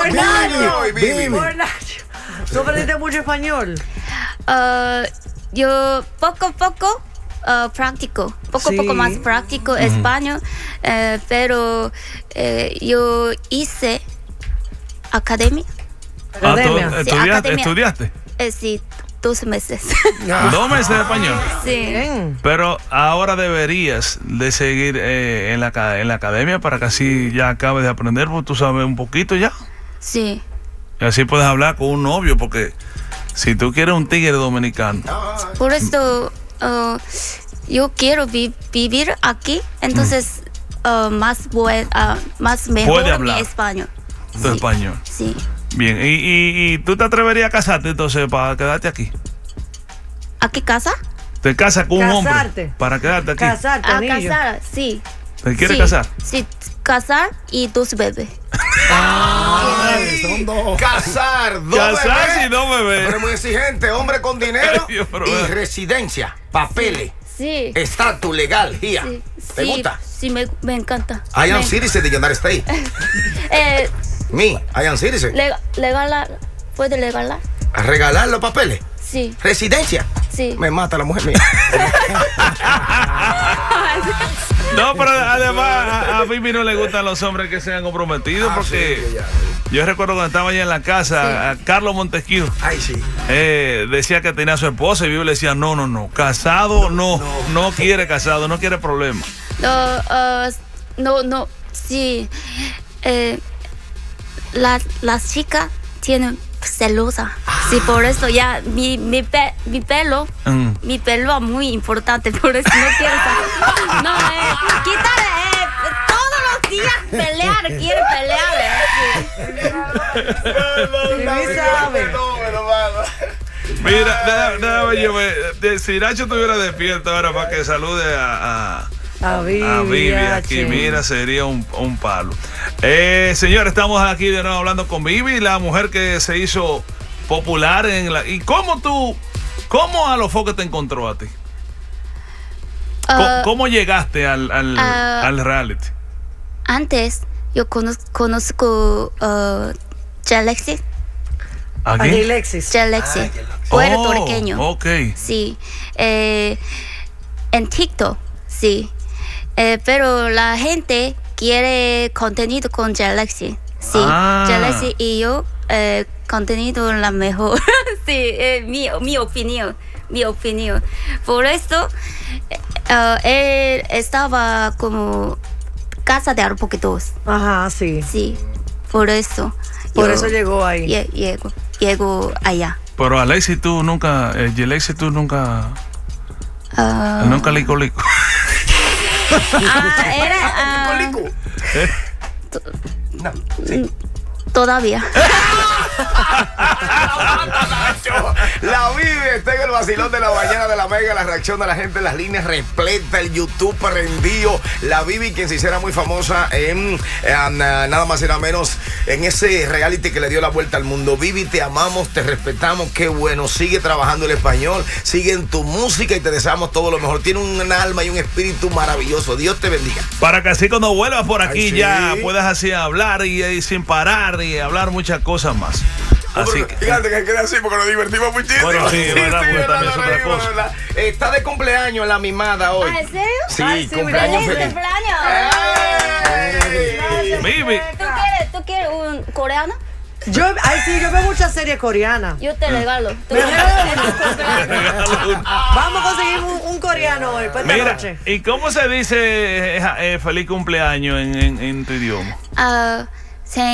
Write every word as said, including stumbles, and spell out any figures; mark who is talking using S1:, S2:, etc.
S1: Bornacho.
S2: Vivi.
S1: Bornacho. ¿Tú aprendiste mucho español?
S3: Uh, yo poco a poco uh, practico, poco a
S1: Sí.
S3: poco más practico español, eh, pero eh, yo hice academia.
S4: Ah, ¿tú
S1: Academia.
S3: Sí,
S4: estudiaste?
S3: academia.
S4: ¿Estudiaste?
S3: Eh, sí, dos meses.
S4: Dos meses de español.
S3: Sí.
S1: Bien.
S4: Pero ahora deberías de seguir eh, en, la, ca- en la academia para que así ya acabes de aprender, porque tú sabes un poquito ya.
S3: Sí.
S4: Y así puedes hablar con un novio, porque si tú quieres un tigre dominicano.
S3: Por eso uh, yo quiero vi- vivir aquí, entonces uh, más, buen, uh, más mejor
S4: Puede hablar.
S3: mi español.
S4: Tu
S3: Sí.
S4: español.
S3: Sí.
S4: Bien, ¿Y, y, y tú te atreverías a casarte entonces para quedarte aquí?
S3: ¿A qué casa?
S4: ¿Te casas con un
S1: Casarte.
S4: hombre para quedarte aquí?
S1: Casarte,
S3: A
S1: anillo.
S3: casar, sí.
S4: ¿Te quieres
S3: Sí,
S4: casar?
S3: Sí, casar y dos bebés.
S2: Ay, son dos.
S5: Casar, dos
S4: Casarse
S5: bebés.
S4: y dos bebés.
S5: Pero es muy exigente, hombre con dinero
S4: Ay, Dios, pero
S5: y
S4: vea.
S5: residencia, papeles,
S3: Sí.
S5: estatus legal, guía.
S3: Sí,
S5: ¿Te
S3: sí,
S5: gusta?
S3: Sí, me, me encanta.
S5: I am
S3: Me-
S5: citizen de United States.
S3: eh,
S5: Me, I am citizen.
S3: leg- legalar, ¿puede legalar?
S5: A regalar los papeles.
S3: Sí,
S5: Residencia.
S3: sí.
S5: Me mata la mujer mía.
S4: No, pero además a, a Vivi no le gustan los hombres que sean comprometidos,
S5: Ah,
S4: porque
S5: sí, ya.
S4: yo recuerdo cuando estaba allá en la casa, a Carlos Montesquieu
S5: Ay, sí.
S4: eh, decía que tenía a su esposa y Vivi le decía, no, no, no, casado no, no, quiere casado, no quiere problema.
S3: No, uh, no, no, sí. Eh, las, las chicas tienen celosa. Sí, por eso ya mi, mi, pe- mi pelo,
S4: Mm.
S3: mi pelo es muy importante, por eso no quiero sa- No, eh, quítale, eh, todos los días pelear, quiere pelear. Eh, sí.
S1: Vivi sabe.
S4: Mira, déjame, déjame yo ver, de- si Nacho estuviera despierto ahora para que salude a... a
S1: A Vivi.
S4: A Vivi aquí,
S1: H.
S4: mira, sería un, un palo. Eh, señor, estamos aquí de nuevo hablando con Vivi, la mujer que se hizo popular en la... ¿Y cómo tú, cómo a los foques te encontró a ti? ¿Cómo,
S3: Uh,
S4: cómo llegaste al, al,
S3: ah.
S4: al reality?
S3: Antes yo conoz- conozco uh, Galaxy,
S4: ¿A
S1: Ani
S4: quién?
S1: Lexis.
S3: Galaxy, puertorriqueño.
S4: Oh, ok.
S3: Sí, eh, en TikTok, sí. Eh, pero la gente quiere contenido con Galaxy. Sí,
S4: Ah.
S3: Galaxy y yo, eh, contenido la mejor. Sí, eh, mi, mi opinión, mi opinión. Por eso, eh, él estaba como casa de arpoquitos.
S1: Ajá, sí.
S3: Sí, por eso.
S1: Por
S3: yo
S1: eso llegó ahí.
S3: lle- Llego, llego allá.
S4: Pero Alexi, tú nunca, eh, Alexi, tú nunca,
S3: Ah,
S4: nunca lico lico.
S3: ah, era, ah,
S5: Lico, lico. No, sí.
S3: todavía.
S5: La Vive está en el vacilón de la mañana de la Mega, la reacción de la gente en las líneas repleta, el YouTube prendido. La Vivi, quien se hiciera muy famosa en, en, nada más y nada menos en ese reality que le dio la vuelta al mundo. Vivi, te amamos, te respetamos, qué bueno. Sigue trabajando el español, sigue en tu música y te deseamos todo lo mejor. Tiene un alma y un espíritu maravilloso. Dios te bendiga.
S4: Para que así cuando vuelvas por aquí
S5: Ay, sí.
S4: ya puedas así hablar y, y sin parar y hablar muchas cosas más. Así que...
S5: Fíjate que queda así porque nos divertimos muchísimo.
S4: Bueno, sí, verdad, porque también es otra
S5: verdad,
S4: cosa.
S5: verdad. Está de cumpleaños la mimada hoy.
S3: ¿Ah, en serio?
S5: Sí,
S1: Ay, sí,
S5: cumpleaños
S1: mira,
S5: feliz.
S3: ¡Cumpleaños!
S5: ¡Ey!
S4: Vivi.
S3: ¿Tú quieres, ¿Tú quieres un coreano?
S1: Yo, ay, sí, yo veo muchas series coreanas.
S3: Yo te regalo. Tú-
S1: Me regalo
S4: Regalo uno.
S1: Vamos a conseguir un, un coreano hoy para esta
S4: Mira,
S1: noche.
S4: ¿y cómo se dice eh, eh, feliz cumpleaños en, en, en tu idioma?
S3: Ah,